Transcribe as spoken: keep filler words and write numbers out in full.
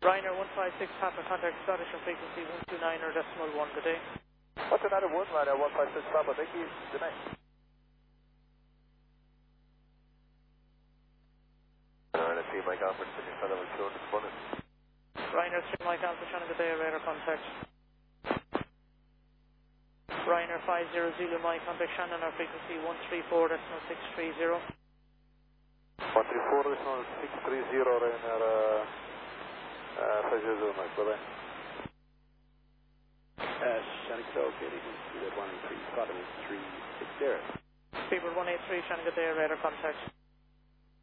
Ryanair one five six, Papa, contact Scottish on frequency one two nine or decimal one, good day. What's another one, Ryanair one five six, Papa, thank you, good night. Ryanair three, Mike Alfred, Sydney, fellow, with two hundred Bunnan. Ryanair three, Mike Alpha, Channel, good day, radar contact. Ryanair five zero Zulu, Mike, contact Shannon, our frequency one three four decimal six three zero. one three four decimal six three zero, Ryanair uh, uh, five zero Zulu, Mike, bye-bye. Uh, Shannon, good okay, you got one eight three, Father three six zero. Speedbird one eight three, Shannon, good day, radar contact.